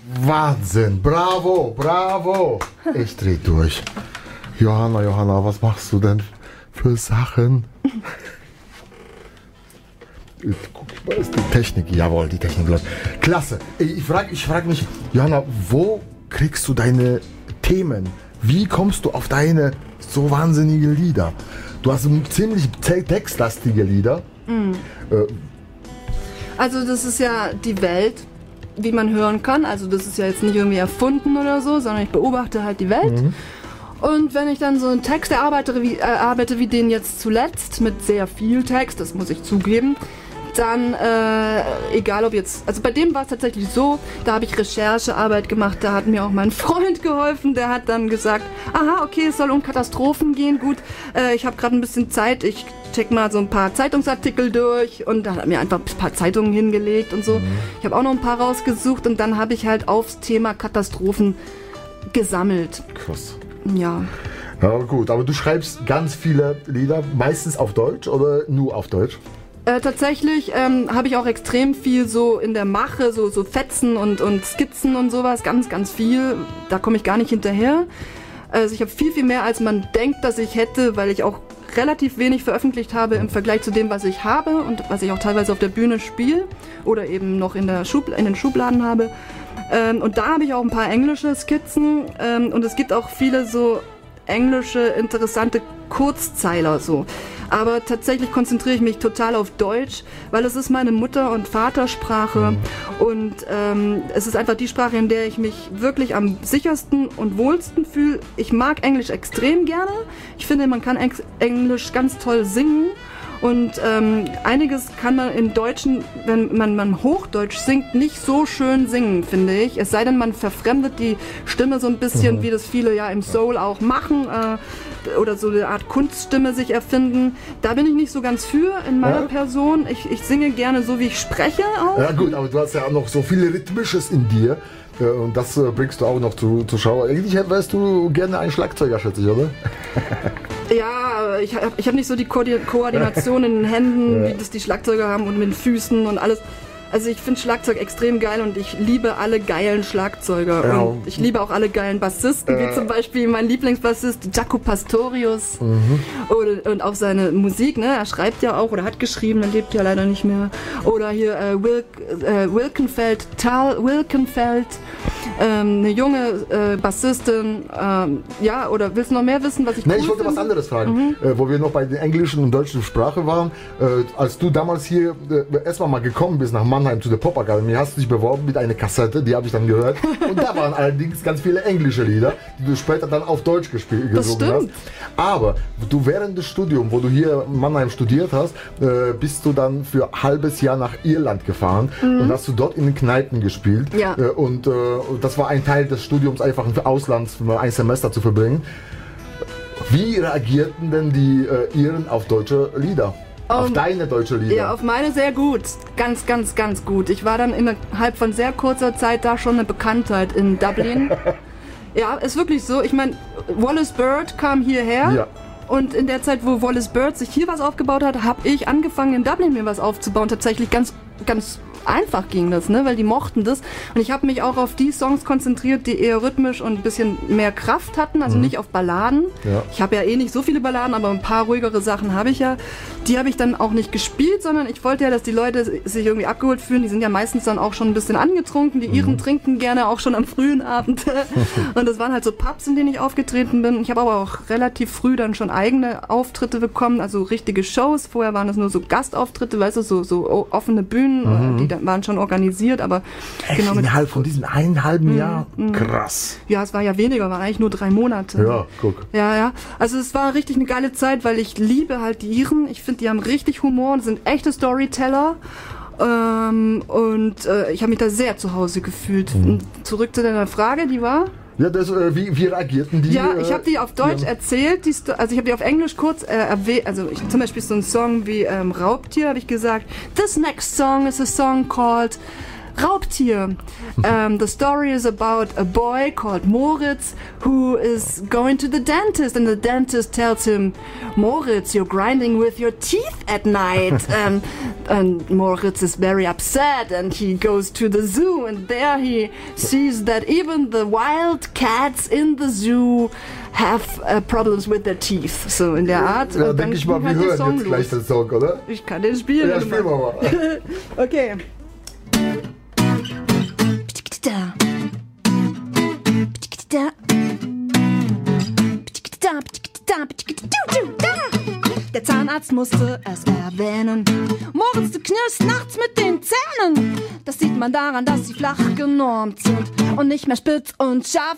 Wahnsinn, bravo, bravo. Ich dreh durch. Johanna, was machst du denn für Sachen? Guck mal, ist die Technik, jawohl, die Technik läuft. Klasse. Ich frag mich, Johanna, wo kriegst du deine Themen? Wie kommst du auf deine so wahnsinnige Lieder? Du hast ziemlich textlastige Lieder. Also das ist ja die Welt, wie man hören kann. Also das ist ja jetzt nicht irgendwie erfunden oder so, sondern ich beobachte halt die Welt. Und wenn ich dann so einen Text erarbeite wie den jetzt zuletzt, mit sehr viel Text, das muss ich zugeben, dann, egal ob jetzt, also bei dem war es tatsächlich so, da habe ich Recherchearbeit gemacht, da hat mir auch mein Freund geholfen, der hat dann gesagt, aha, okay, es soll um Katastrophen gehen, gut, ich habe gerade ein bisschen Zeit, ich check mal so ein paar Zeitungsartikel durch und dann hat er mir einfach ein paar Zeitungen hingelegt und so. Ich habe auch noch ein paar rausgesucht und dann habe ich halt aufs Thema Katastrophen gesammelt. Krass. Ja. Ja, gut, aber du schreibst ganz viele Lieder, meistens auf Deutsch oder nur auf Deutsch? Tatsächlich habe ich auch extrem viel so in der Mache, so Fetzen und Skizzen und sowas, ganz, ganz viel. Da komme ich gar nicht hinterher. Also ich habe viel, viel mehr, als man denkt, dass ich hätte, weil ich auch relativ wenig veröffentlicht habe im Vergleich zu dem, was ich habe und was ich auch teilweise auf der Bühne spiele oder eben noch in den Schubladen habe. Und da habe ich auch ein paar englische Skizzen und es gibt auch viele so englische, interessante Kurzzeiler so. Aber tatsächlich konzentriere ich mich total auf Deutsch, weil es ist meine Mutter- und Vatersprache und es ist einfach die Sprache, in der ich mich wirklich am sichersten und wohlsten fühle. Ich mag Englisch extrem gerne. Ich finde, man kann Englisch ganz toll singen. Und einiges kann man im Deutschen, wenn man Hochdeutsch singt, nicht so schön singen, finde ich. Es sei denn, man verfremdet die Stimme so ein bisschen, wie das viele ja im Soul auch machen, oder so eine Art Kunststimme sich erfinden. Da bin ich nicht so ganz für in meiner Person. Ich singe gerne so, wie ich spreche auch. Ja gut, aber du hast ja auch noch so viel Rhythmisches in dir. Und das bringst du auch noch zur Schau. Eigentlich wärst du gerne ein Schlagzeuger, schätze ich, oder? Ja, ich hab nicht so die Koordination in den Händen, wie das die Schlagzeuger haben und mit den Füßen und alles. Also ich finde Schlagzeug extrem geil und ich liebe alle geilen Schlagzeuger. Ja. Und ich liebe auch alle geilen Bassisten, wie zum Beispiel mein Lieblingsbassist Jaco Pastorius. Und auch seine Musik, ne? Er schreibt ja auch oder hat geschrieben, er lebt ja leider nicht mehr. Oder hier Wilkenfeld, Tal Wilkenfeld, eine junge Bassistin. Ja, oder willst du noch mehr wissen, was ich cool ich wollte finde? was anderes fragen. Wo wir noch bei der englischen und deutschen Sprache waren. Als du damals hier erstmal mal gekommen bist nach Mannheim zu der Popakademie, hast du dich beworben mit einer Kassette, die habe ich dann gehört. Und da waren allerdings ganz viele englische Lieder, die du später dann auf Deutsch gesungen hast. Aber du während des Studiums, wo du hier in Mannheim studiert hast, bist du dann für ein halbes Jahr nach Irland gefahren und hast du dort in den Kneipen gespielt. Ja. Und das war ein Teil des Studiums, einfach im Ausland für ein Semester zu verbringen. Wie reagierten denn die Iren auf deutsche Lieder? Auf deine deutsche Lieder? Ja, auf meine sehr gut. Ganz, ganz, ganz gut. Ich war dann innerhalb von sehr kurzer Zeit da schon eine Bekanntheit in Dublin. Ja, ist wirklich so. Ich meine, Wallace Bird kam hierher. Ja. Und in der Zeit, wo Wallace Bird sich hier was aufgebaut hat, habe ich angefangen in Dublin mir was aufzubauen. Tatsächlich ganz, ganz einfach ging das, ne? Weil die mochten das. Und ich habe mich auch auf die Songs konzentriert, die eher rhythmisch und ein bisschen mehr Kraft hatten, also nicht auf Balladen. Ja. Ich habe ja eh nicht so viele Balladen, aber ein paar ruhigere Sachen habe ich ja. Die habe ich dann auch nicht gespielt, sondern ich wollte ja, dass die Leute sich irgendwie abgeholt fühlen. Die sind ja meistens dann auch schon ein bisschen angetrunken. Die Iren trinken gerne auch schon am frühen Abend. Und das waren halt so Pubs, in denen ich aufgetreten bin. Ich habe aber auch relativ früh dann schon eigene Auftritte bekommen, also richtige Shows. Vorher waren das nur so Gastauftritte, weißt du, so offene Bühnen, die waren schon organisiert, aber echt, genau innerhalb von diesem eineinhalben Jahr? Krass. Ja, es war ja weniger, waren eigentlich nur 3 Monate. Ja, guck. Ja. Also es war richtig eine geile Zeit, weil ich liebe halt die Iren. Ich finde, die haben richtig Humor und sind echte Storyteller. Ich habe mich da sehr zu Hause gefühlt. Zurück zu deiner Frage, die war? Ja, wie reagierten die? Ja, ich habe die auf Deutsch erzählt, also ich habe die auf Englisch kurz erwähnt, also zum Beispiel so einen Song wie Raubtier, habe ich gesagt, this next song is a song called Raubtier. The story is about a boy called Moritz who is going to the dentist, and the dentist tells him, Moritz, you're grinding with your teeth at night. And Moritz is very upset, and he goes to the zoo, and there he sees that even the wild cats in the zoo have problems with their teeth. So in der Art. Ja, denke ich mal, wir hören jetzt gleich den Song, oder? Ich kann den spielen. Ja, spielen wir mal. Okay. Der Zahnarzt musste es erwähnen. Moritz, du knirschst nachts mit den Zähnen. Das sieht man daran, dass sie flach genormt sind und nicht mehr spitz und scharf